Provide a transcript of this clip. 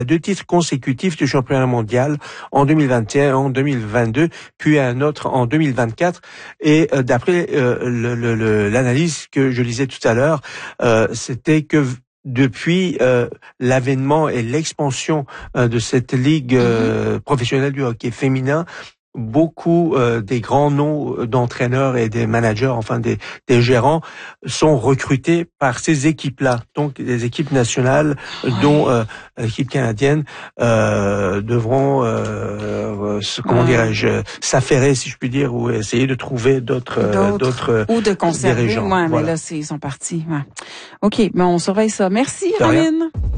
2 titres consécutifs du championnat mondial en 2021, en 2022, puis un autre en 2024. Et d'après l'analyse que je lisais tout à l'heure, c'était que depuis l'avènement et l'expansion de cette ligue professionnelle du hockey féminin, beaucoup des grands noms d'entraîneurs et des managers, enfin des gérants, sont recrutés par ces équipes-là. Donc les équipes nationales, dont l'équipe canadienne, devront, comment dirais-je, s'affairer, si je puis dire, ou essayer de trouver d'autres ou de conserver. dirigeants. Ouais, mais là, ils sont partis. Ouais. OK, mais on surveille ça. Merci, Ramin.